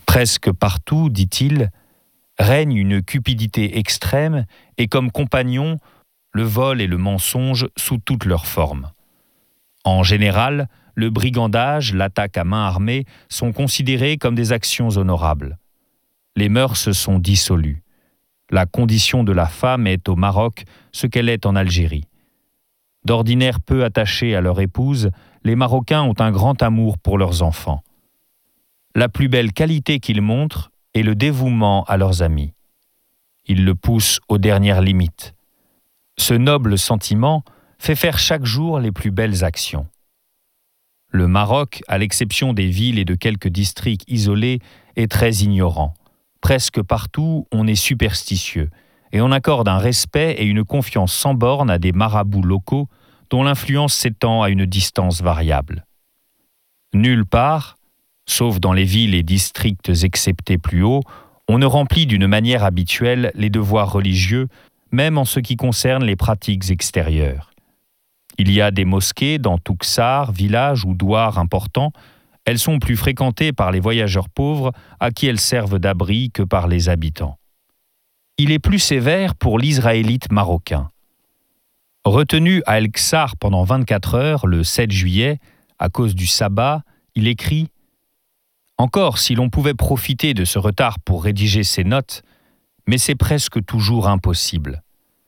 Presque partout, dit-il, règne une cupidité extrême et comme compagnons, le vol et le mensonge sous toutes leurs formes. En général, le brigandage, l'attaque à main armée sont considérés comme des actions honorables. Les mœurs sont dissolues. La condition de la femme est au Maroc ce qu'elle est en Algérie. D'ordinaire peu attachés à leur épouse, les Marocains ont un grand amour pour leurs enfants. La plus belle qualité qu'ils montrent est le dévouement à leurs amis. Ils le poussent aux dernières limites. Ce noble sentiment fait faire chaque jour les plus belles actions. Le Maroc, à l'exception des villes et de quelques districts isolés, est très ignorant. Presque partout, on est superstitieux et on accorde un respect et une confiance sans borne à des marabouts locaux dont l'influence s'étend à une distance variable. Nulle part, sauf dans les villes et districts exceptés plus haut, on ne remplit d'une manière habituelle les devoirs religieux, même en ce qui concerne les pratiques extérieures. Il y a des mosquées dans tout Ksar, village ou douar importants. Elles sont plus fréquentées par les voyageurs pauvres à qui elles servent d'abri que par les habitants. Il est plus sévère pour l'Israélite marocain. Retenu à El-Ksar pendant 24 heures le 7 juillet, à cause du sabbat, il écrit « Encore si l'on pouvait profiter de ce retard pour rédiger ses notes, mais c'est presque toujours impossible.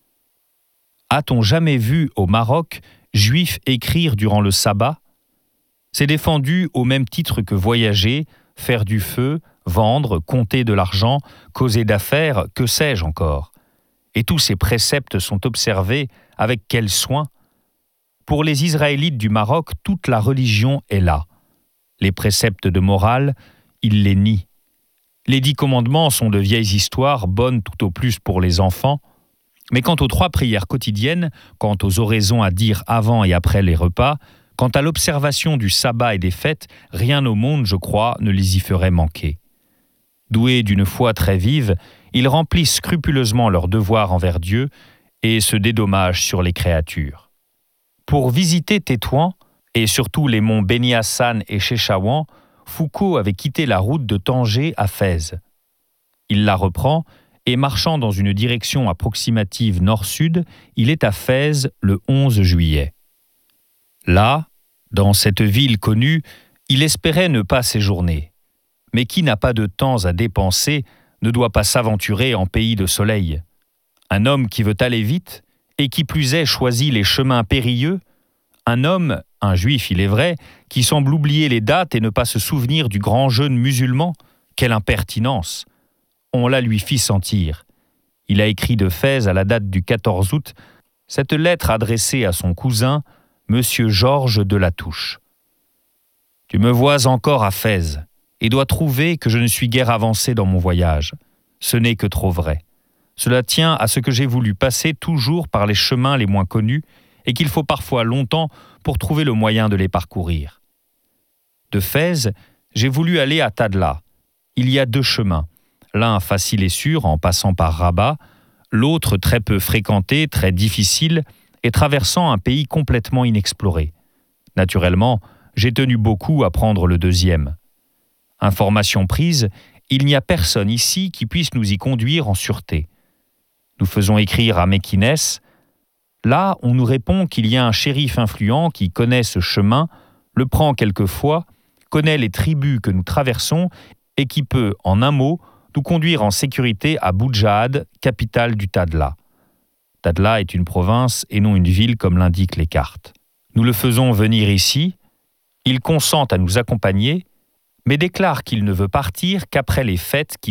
A-t-on jamais vu au Maroc juifs écrire durant le sabbat ? C'est défendu au même titre que voyager, faire du feu, vendre, compter de l'argent, causer d'affaires, que sais-je encore. Et tous ces préceptes sont observés avec quel soin. Pour les Israélites du Maroc, toute la religion est là. Les préceptes de morale, ils les nient. Les 10 commandements sont de vieilles histoires, bonnes tout au plus pour les enfants. Mais quant aux 3 prières quotidiennes, quant aux oraisons à dire avant et après les repas, quant à l'observation du sabbat et des fêtes, rien au monde, je crois, ne les y ferait manquer. Doués d'une foi très vive, ils remplissent scrupuleusement leurs devoirs envers Dieu et se dédommagent sur les créatures. Pour visiter Tétouan, et surtout les monts Beni Hassan et Chefchaouen, Foucault avait quitté la route de Tanger à Fès. Il la reprend et marchant dans une direction approximative nord-sud, il est à Fès le 11 juillet. Là, dans cette ville connue, il espérait ne pas séjourner. Mais qui n'a pas de temps à dépenser ne doit pas s'aventurer en pays de soleil. Un homme qui veut aller vite, et qui plus est choisit les chemins périlleux, un homme, un juif il est vrai, qui semble oublier les dates et ne pas se souvenir du grand jeûne musulman, quelle impertinence! On la lui fit sentir. Il a écrit de Fès à la date du 14 août cette lettre adressée à son cousin, Monsieur Georges de Latouche. « Tu me vois encore à Fès, et dois trouver que je ne suis guère avancé dans mon voyage. Ce n'est que trop vrai. Cela tient à ce que j'ai voulu passer toujours par les chemins les moins connus, et qu'il faut parfois longtemps pour trouver le moyen de les parcourir. De Fès, j'ai voulu aller à Tadla. Il y a 2 chemins, l'un facile et sûr en passant par Rabat, l'autre très peu fréquenté, très difficile, et traversant un pays complètement inexploré. Naturellement, j'ai tenu beaucoup à prendre le 2e. Information prise, il n'y a personne ici qui puisse nous y conduire en sûreté. Nous faisons écrire à Méquinès. Là, on nous répond qu'il y a un shérif influent qui connaît ce chemin, le prend quelquefois, connaît les tribus que nous traversons et qui peut, en un mot, nous conduire en sécurité à Boudjahad, capitale du Tadla. Tadla est une province et non une ville comme l'indiquent les cartes. Nous le faisons venir ici, il consent à nous accompagner, mais déclare qu'il ne veut partir qu'après les fêtes qui